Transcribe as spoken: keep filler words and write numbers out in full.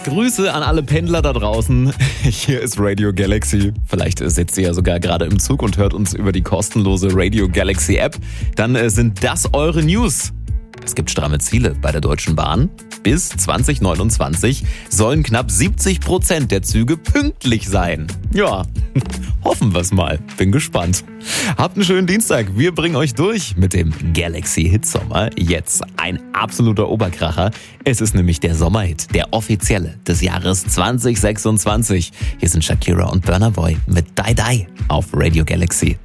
Grüße an alle Pendler da draußen. Hier ist Radio Galaxy. Vielleicht sitzt ihr ja sogar gerade im Zug und hört uns über die kostenlose Radio Galaxy App. Dann sind das eure News. Es gibt stramme Ziele bei der Deutschen Bahn. Bis zwanzig neunundzwanzig sollen knapp siebzig Prozent der Züge pünktlich sein. Ja, hoffen wir es mal. Bin gespannt. Habt einen schönen Dienstag. Wir bringen euch durch mit dem Galaxy Hit Sommer. Jetzt ein absoluter Oberkracher. Es ist nämlich der Sommerhit, der offizielle des Jahres zwanzig sechsundzwanzig. Hier sind Shakira und Burna Boy mit Die Die auf Radio Galaxy.